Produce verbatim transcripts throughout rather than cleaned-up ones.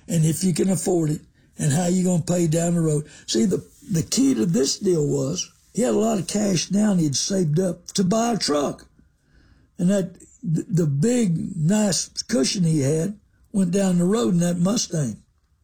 and if you can afford it, and how you going to pay down the road. See, the, the key to this deal was he had a lot of cash down he'd saved up to buy a truck. And that the, the big, nice cushion he had went down the road in that Mustang.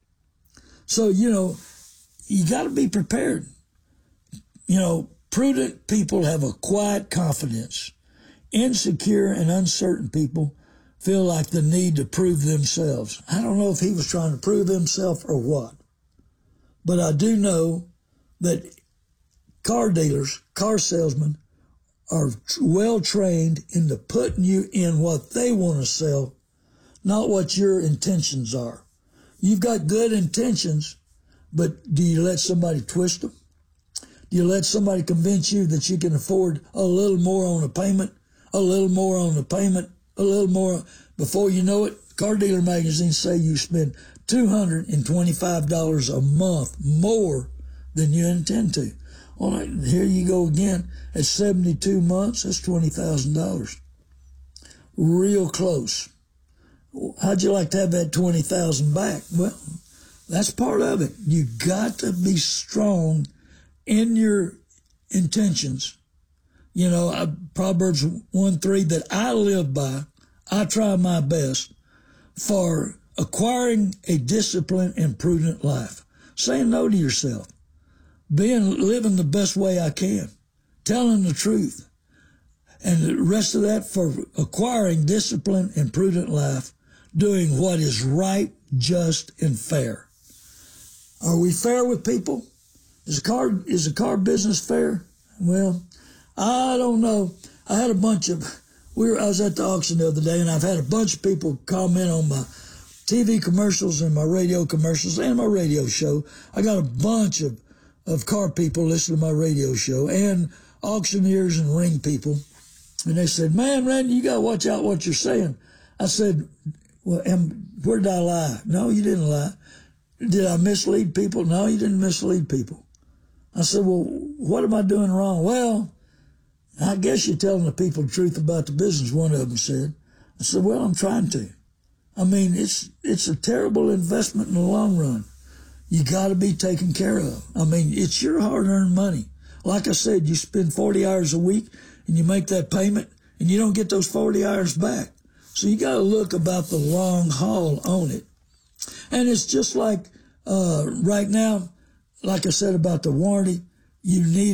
So, you know, you got to be prepared. You know, prudent people have a quiet confidence. Insecure and uncertain people feel like the need to prove themselves. I don't know if he was trying to prove himself or what, but I do know that car dealers, car salesmen, are well trained into putting you in what they want to sell, not what your intentions are. You've got good intentions, but do you let somebody twist them? Do you let somebody convince you that you can afford a little more on a payment, a little more on the payment, a little more? Before you know it, Car Dealer Magazine say you spend two hundred twenty-five dollars a month more than you intend to. Well, here you go again. At seventy-two months, that's twenty thousand dollars. Real close. How'd you like to have that twenty thousand dollars back? Well, that's part of it. You got to be strong in your intentions. You know, I, Proverbs one three that I live by, I try my best for acquiring a disciplined and prudent life. Saying no to yourself. Being, living the best way I can. Telling the truth. And the rest of that for acquiring disciplined and prudent life. Doing what is right, just, and fair. Are we fair with people? Is the car, is the car business fair? Well, I don't know. I had a bunch of, we were, I was at the auction the other day, and I've had a bunch of people comment on my T V commercials and my radio commercials and my radio show. I got a bunch of, of car people listen to my radio show and auctioneers and ring people. And they said, man, Randy, you got to watch out what you're saying. I said, well, am, where did I lie? No, you didn't lie. Did I mislead people? No, you didn't mislead people. I said, well, what am I doing wrong? Well, I guess you're telling the people the truth about the business, one of them said. I said, well, I'm trying to. I mean, it's it's a terrible investment in the long run. You got to be taken care of. I mean, it's your hard-earned money. Like I said, you spend forty hours a week and you make that payment and you don't get those forty hours back. So you got to look about the long haul on it. And it's just like uh, right now, like I said about the warranty, you need,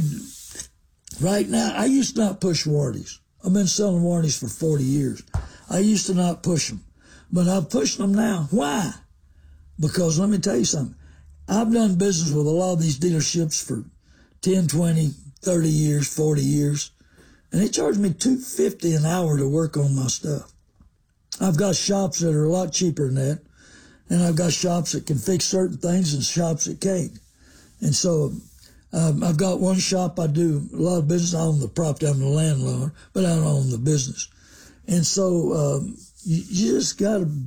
right now, I used to not push warranties. I've been selling warranties for forty years. I used to not push them, but I'm pushing them now. Why? Because let me tell you something. I've done business with a lot of these dealerships for ten, twenty, thirty years, forty years, and they charge me two hundred fifty dollars an hour to work on my stuff. I've got shops that are a lot cheaper than that, and I've got shops that can fix certain things and shops that can't. And so um, I've got one shop I do a lot of business. I own the property. I'm the landlord, but I don't own the business. And so um, you, you just got to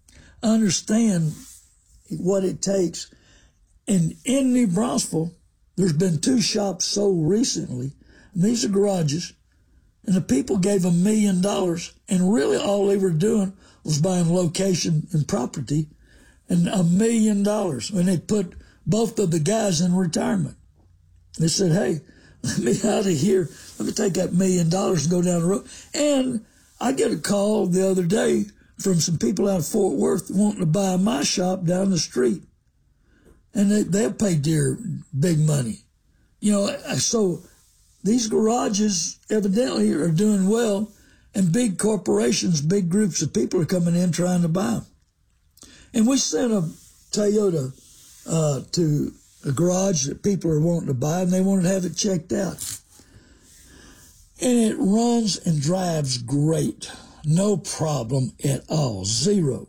understand what it takes. And in New Braunfels, there's been two shops sold recently, and these are garages, and the people gave a million dollars, and really all they were doing was buying location and property, and a million dollars. And they put both of the guys in retirement. They said, hey, let me out of here. Let me take that million dollars and go down the road. And I get a call the other day from some people out of Fort Worth wanting to buy my shop down the street. And they, they'll pay dear, big money. You know, so these garages evidently are doing well, and big corporations, big groups of people are coming in trying to buy them. And we sent a Toyota uh, to a garage that people are wanting to buy, and they wanted to have it checked out. And it runs and drives great. No problem at all. Zero.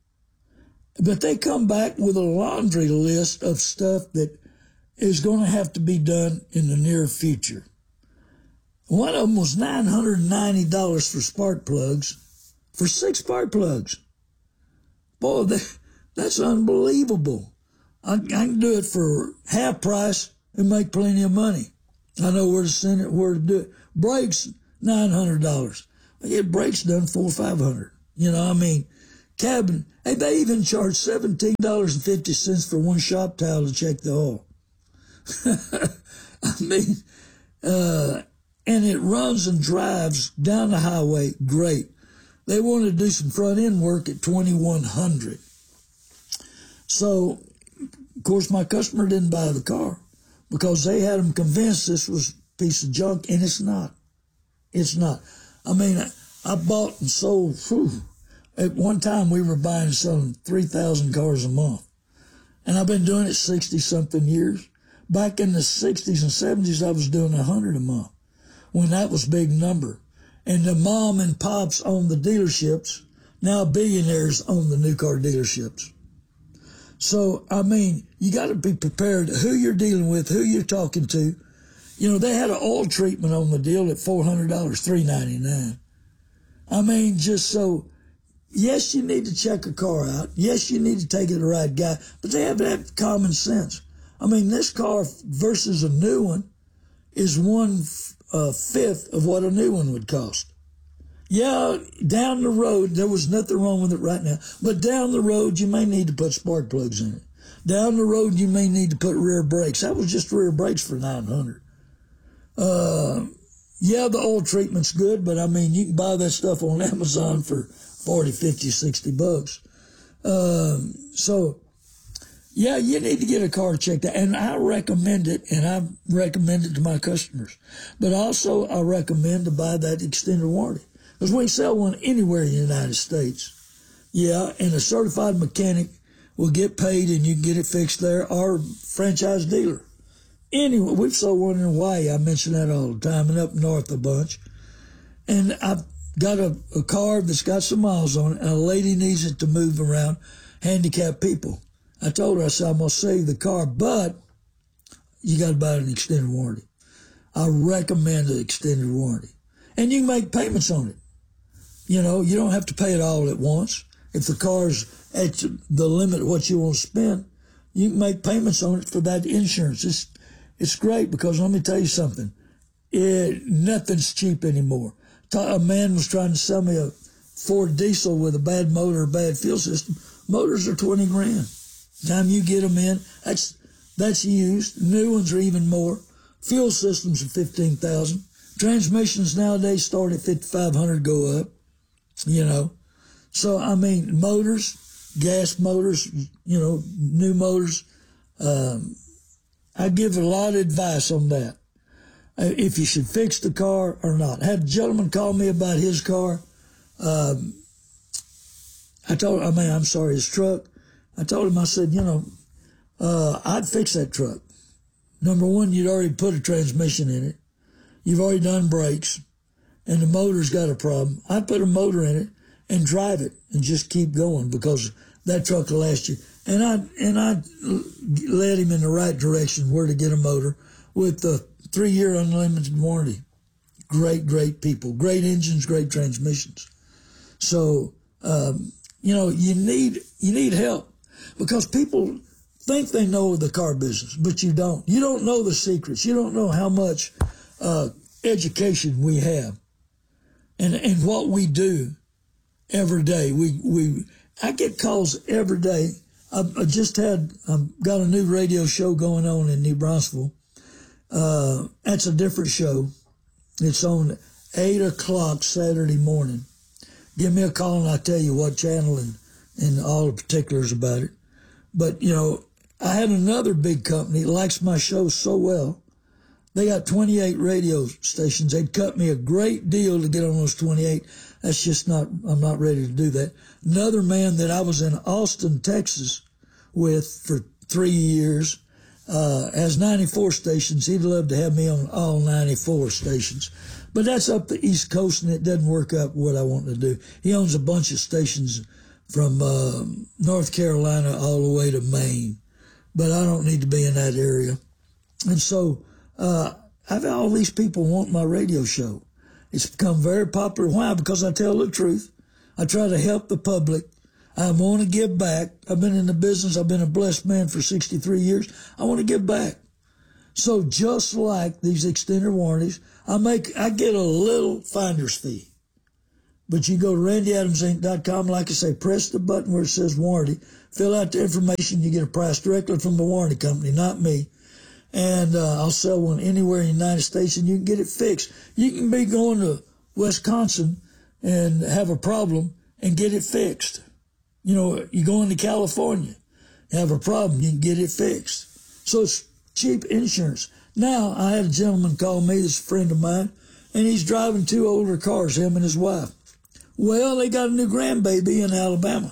But they come back with a laundry list of stuff that is going to have to be done in the near future. One of them was nine hundred ninety dollars for spark plugs, for six spark plugs. Boy, that, that's unbelievable. I, I can do it for half price and make plenty of money. I know where to send it, where to do it. Brakes, nine hundred dollars. I get brakes done four or five hundred. You know, I mean, cabin. Hey, they even charge seventeen dollars and fifty cents for one shop towel to check the oil. I mean, uh, and it runs and drives down the highway great. They wanted to do some front end work at twenty-one hundred. So, of course, my customer didn't buy the car because they had them convinced this was a piece of junk, and it's not. It's not. I mean, I, I bought and sold, whew, at one time we were buying and selling three thousand cars a month. And I've been doing it sixty-something years. Back in the sixties and seventies, I was doing one hundred a month when that was a big number. And the mom and pops own the dealerships. Now billionaires own the new car dealerships. So, I mean, you got to be prepared who you're dealing with, who you're talking to. You know, they had an oil treatment on the deal at four hundred dollars, three ninety-nine. I mean, just so, yes, you need to check a car out. Yes, you need to take it to the right guy, but they have to have common sense. I mean, this car versus a new one is one uh, fifth of what a new one would cost. Yeah, down the road, there was nothing wrong with it right now, but down the road, you may need to put spark plugs in it. Down the road, you may need to put rear brakes. That was just rear brakes for nine hundred. Uh, yeah, the oil treatment's good, but I mean, you can buy that stuff on Amazon for forty, fifty, sixty bucks. Um, so, yeah, you need to get a car checked out, and I recommend it, and I recommend it to my customers. But also, I recommend to buy that extended warranty. Because we can sell one anywhere in the United States. Yeah, and a certified mechanic will get paid and you can get it fixed there, or franchise dealer. Anyway, we've sold one in Hawaii. I mention that all the time, and up north a bunch. And I've got a, a car that's got some miles on it, and a lady needs it to move around handicapped people. I told her, I said, I'm going to save the car, but you got to buy an extended warranty. I recommend an extended warranty. And you can make payments on it. You know, you don't have to pay it all at once. If the car's at the limit of what you want to spend, you can make payments on it for that insurance. It's, it's great because let me tell you something. It, nothing's cheap anymore. A man was trying to sell me a Ford diesel with a bad motor or bad fuel system. Motors are twenty grand. Time you get them in, that's, that's used. New ones are even more. Fuel systems are fifteen thousand. Transmissions nowadays start at fifty-five hundred, go up, you know. So, I mean, motors, gas motors, you know, new motors. Um, I give a lot of advice on that. If you should fix the car or not. I had a gentleman call me about his car. Um, I told him, I mean, I'm sorry, his truck. I told him, I said, you know, uh, I'd fix that truck. Number one, you'd already put a transmission in it. You've already done brakes, and the motor's got a problem. I'd put a motor in it and drive it and just keep going because that truck will last you. And I and I led him in the right direction where to get a motor with the three-year unlimited warranty. Great, great people. Great engines, great transmissions. So, um, you know, you need you need help because people think they know the car business, but you don't. You don't know the secrets. You don't know how much Uh, education we have and, and what we do every day. We, we, I get calls every day. I, I just had, I've got a new radio show going on in New Braunfels. Uh, that's a different show. It's on eight o'clock Saturday morning. Give me a call and I'll tell you what channel and, and all the particulars about it. But, you know, I had another big company that likes my show so well. They got twenty-eight radio stations. They'd cut me a great deal to get on those twenty-eight. That's just not, I'm not ready to do that. Another man that I was in Austin, Texas with for three years, uh, has ninety-four stations. He'd love to have me on all ninety-four stations. But that's up the East Coast and it doesn't work out what I want to do. He owns a bunch of stations from, uh, North Carolina all the way to Maine. But I don't need to be in that area. And so, Uh, I've had all these people want my radio show. It's become very popular. Why? Because I tell the truth. I try to help the public. I want to give back. I've been in the business. I've been a blessed man for sixty-three years. I want to give back. So just like these extended warranties, I make, I get a little finder's fee. But you go to randy adams inc dot com, like I say, press the button where it says warranty, fill out the information, you get a price directly from the warranty company, not me. And uh, I'll sell one anywhere in the United States, and you can get it fixed. You can be going to Wisconsin and have a problem and get it fixed. You know, you go into California, have a problem, you can get it fixed. So it's cheap insurance. Now, I had a gentleman call me, this is a friend of mine, and he's driving two older cars, him and his wife. Well, they got a new grandbaby in Alabama.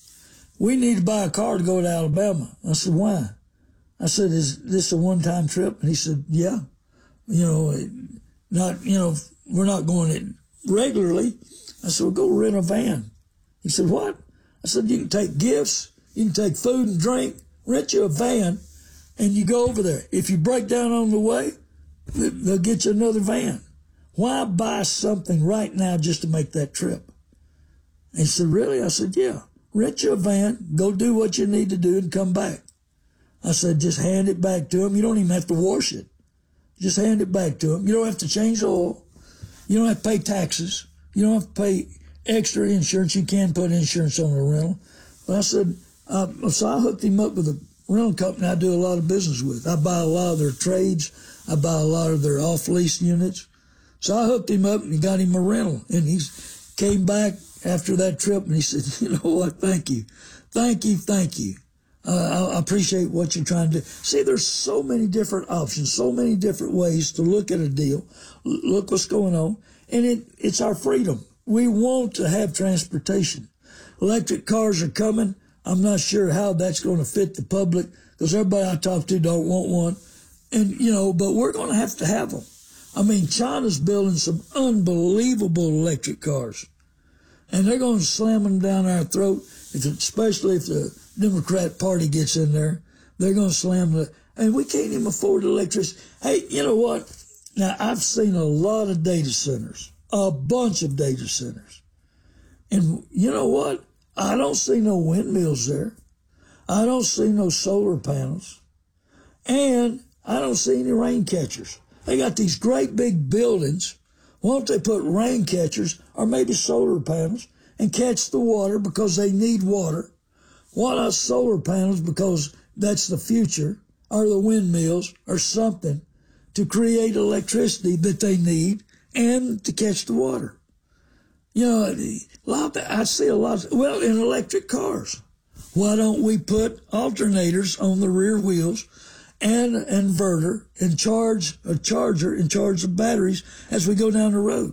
We need to buy a car to go to Alabama. I said, why? I said, is this a one-time trip? And he said, yeah. You know, not, you know, we're not going it regularly. I said, well, go rent a van. He said, what? I said, you can take gifts, you can take food and drink, rent you a van, and you go over there. If you break down on the way, they'll get you another van. Why buy something right now just to make that trip? And he said, really? I said, yeah. Rent you a van, go do what you need to do, and come back. I said, just hand it back to him. You don't even have to wash it. Just hand it back to him. You don't have to change the oil. You don't have to pay taxes. You don't have to pay extra insurance. You can put insurance on a rental. But I said, uh, so I hooked him up with a rental company I do a lot of business with. I buy a lot of their trades. I buy a lot of their off-lease units. So I hooked him up and he got him a rental. And he came back after that trip and he said, you know what, thank you. Thank you, thank you. Uh, I appreciate what you're trying to do. See, there's so many different options, so many different ways to look at a deal, look what's going on, and it, it's our freedom. We want to have transportation. Electric cars are coming. I'm not sure how that's going to fit the public because everybody I talk to don't want one. And, you know, but we're going to have to have them. I mean, China's building some unbelievable electric cars, and they're going to slam them down our throat, if it, especially if the Democrat Party gets in there. They're going to slam the, and we can't even afford electricity. Hey, you know what? Now, I've seen a lot of data centers, a bunch of data centers. And you know what? I don't see no windmills there. I don't see no solar panels. And I don't see any rain catchers. They got these great big buildings. Why don't they put rain catchers or maybe solar panels and catch the water because they need water? Why not solar panels because that's the future, or the windmills or something to create electricity that they need and to catch the water? You know, a lot of, I see a lot of, well, in electric cars. Why don't we put alternators on the rear wheels and an inverter and charge a charger and charge the batteries as we go down the road?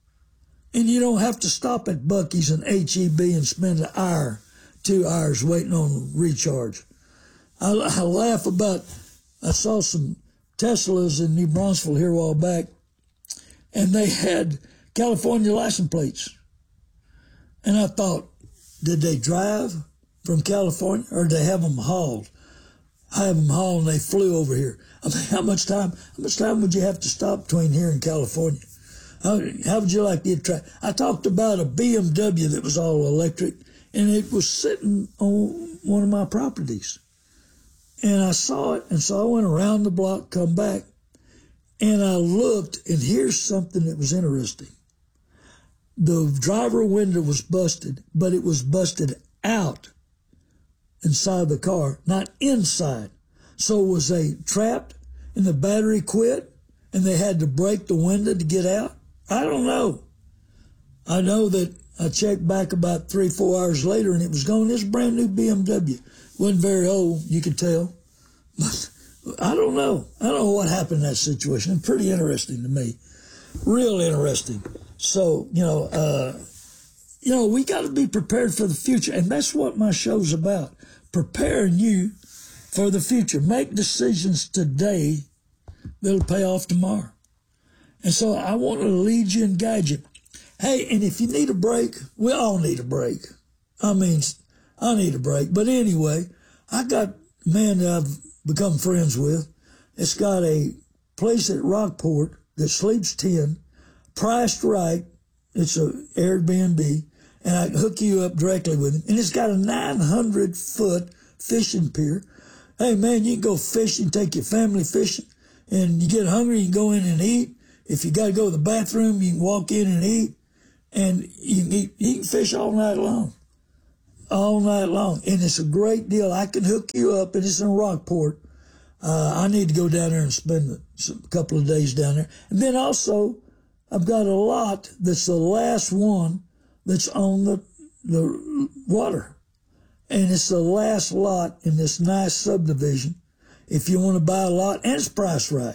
And you don't have to stop at Buc-ee's and H E B and spend an hour, two hours waiting on recharge. I, I laugh about, I saw some Teslas in New Braunfels here a while back, and they had California license plates. And I thought, did they drive from California or did they have them hauled? I have them hauled and they flew over here. I mean, how much time, how much time would you have to stop between here and California? How, how would you like to get tra- I talked about a B M W that was all electric, and it was sitting on one of my properties. And I saw it, and so I went around the block, come back, and I looked, and here's something that was interesting. The driver window was busted, but it was busted out inside the car, not inside. So was they trapped and the battery quit and they had to break the window to get out? I don't know. I know that I checked back about three, four hours later and it was gone. This brand new B M W. Wasn't very old, you could tell. But I don't know. I don't know what happened in that situation. It's pretty interesting to me. Real interesting. So, you know, uh, you know, we got to be prepared for the future. And that's what my show's about. Preparing you for the future. Make decisions today that'll pay off tomorrow. And so I want to lead you and guide you. Hey, and if you need a break, we all need a break. I mean, I need a break. But anyway, I got a man that I've become friends with. It's got a place at Rockport that sleeps ten, priced right. It's a Airbnb, and I hook you up directly with him. And it's got a nine hundred foot fishing pier. Hey, man, you can go fishing, take your family fishing, and you get hungry, you can go in and eat. If you got to go to the bathroom, you can walk in and eat. And you can, eat, you can fish all night long. All night long. And it's a great deal. I can hook you up, and it's in Rockport. Uh, I need to go down there and spend a couple of days down there. And then also, I've got a lot that's the last one that's on the, the water. And it's the last lot in this nice subdivision. If you want to buy a lot, and it's priced right.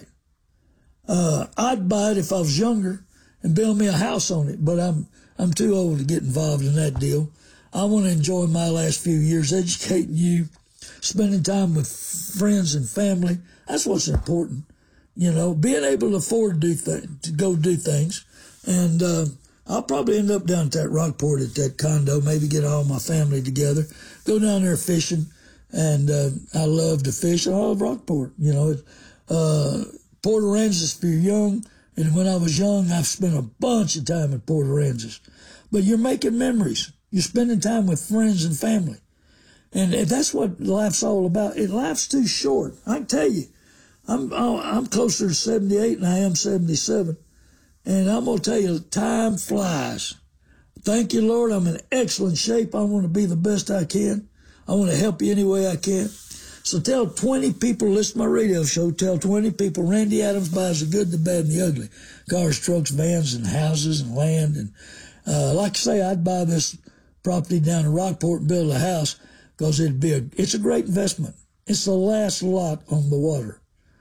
Uh, I'd buy it if I was younger and build me a house on it, but I'm, I'm too old to get involved in that deal. I want to enjoy my last few years educating you, spending time with friends and family. That's what's important. You know, being able to afford to do th- to go do things. And uh, I'll probably end up down at that Rockport at that condo, maybe get all my family together, go down there fishing. And uh, I love to fish. I love Rockport. You know, uh, Port Aransas for young. And when I was young, I've spent a bunch of time at Port Aransas. But you're making memories. You're spending time with friends and family. And that's what life's all about. It life's too short. I can tell you, I'm I'm closer to seventy-eight than I am seventy-seven. And I'm going to tell you, time flies. Thank you, Lord. I'm in excellent shape. I want to be the best I can. I want to help you any way I can. So tell twenty people, listen to my radio show, tell twenty people Randy Adams buys the good, the bad, and the ugly. Cars, trucks, vans, and houses, and land. And uh, like I say, I'd buy this property down in Rockport and build a house because it'd be a, it's a great investment. It's the last lot on the water.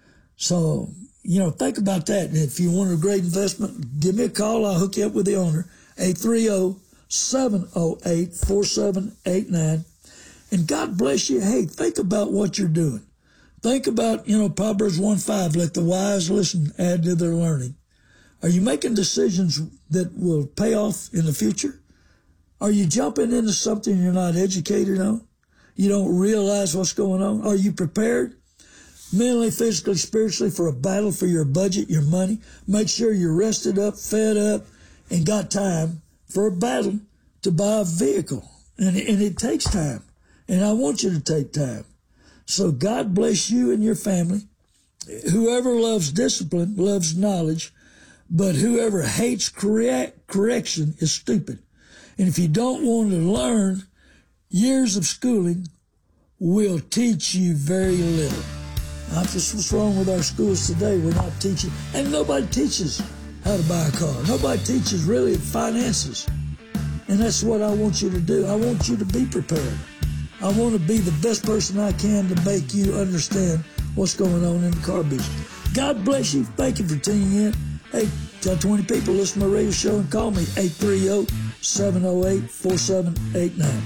So, you know, think about that. And if you want a great investment, give me a call. I'll hook you up with the owner, eight three zero, seven zero eight, four seven eight nine. And God bless you. Hey, think about what you're doing. Think about, you know, Proverbs one five, let the wise listen, add to their learning. Are you making decisions that will pay off in the future? Are you jumping into something you're not educated on? You don't realize what's going on? Are you prepared mentally, physically, spiritually for a battle for your budget, your money? Make sure you're rested up, fed up, and got time for a battle to buy a vehicle. And, and it takes time. And I want you to take time. So God bless you and your family. Whoever loves discipline loves knowledge, but whoever hates correct, correction is stupid. And if you don't want to learn, years of schooling will teach you very little. That's just what's wrong with our schools today. We're not teaching, and nobody teaches how to buy a car. Nobody teaches really finances. And that's what I want you to do. I want you to be prepared. I want to be the best person I can to make you understand what's going on in the car business. God bless you. Thank you for tuning in. Hey, tell twenty people, listen to my radio show and call me, eight three zero, seven zero eight, four seven eight nine.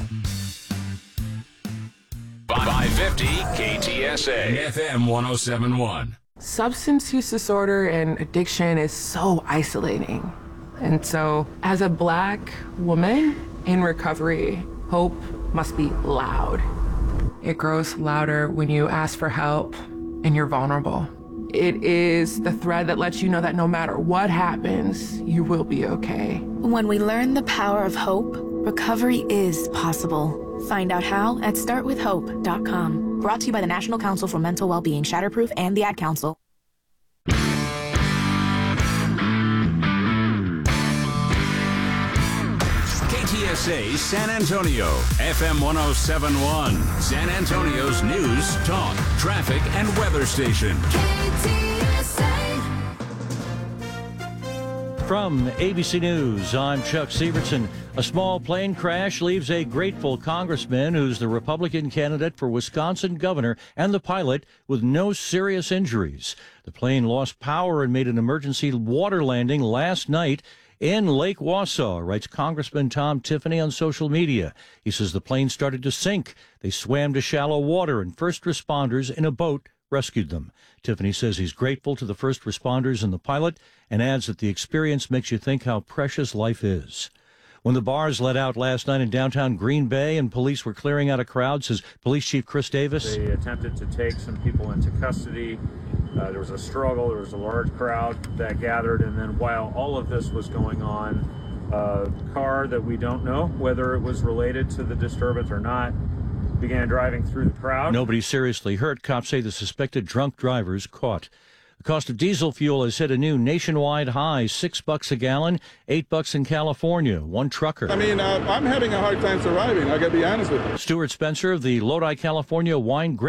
five fifty K T S A F M one oh seven point one. Substance use disorder and addiction is so isolating. And so as a Black woman in recovery, hope must be loud. It grows louder when you ask for help and you're vulnerable. It is the thread that lets you know that no matter what happens, you will be okay. When we learn the power of hope, recovery is possible. Find out how at start with hope dot com. Brought to you by the National Council for Mental Wellbeing, Shatterproof, and the Ad Council. K T S A San Antonio, F M one oh seven point one, San Antonio's news, talk, traffic, and weather station. K T S A. From A B C News, I'm Chuck Severson. A small plane crash leaves a grateful congressman who's the Republican candidate for Wisconsin governor and the pilot with no serious injuries. The plane lost power and made an emergency water landing last night in Lake Wausau, writes Congressman Tom Tiffany on social media. He says the plane started to sink. They swam to shallow water, and first responders in a boat rescued them. Tiffany says he's grateful to the first responders and the pilot, and adds that the experience makes you think how precious life is. When the bars let out last night in downtown Green Bay and police were clearing out a crowd, says Police Chief Chris Davis. They attempted to take some people into custody. Uh, there was a struggle. There was a large crowd that gathered. And then while all of this was going on, a car that we don't know whether it was related to the disturbance or not began driving through the crowd. Nobody seriously hurt. Cops say the suspected drunk driver's caught. The cost of diesel fuel has hit a new nationwide high, six bucks a gallon, eight bucks in California. One trucker. I mean, uh, I'm having a hard time surviving. I got to be honest with you. Stuart Spencer of the Lodi, California Wine Grape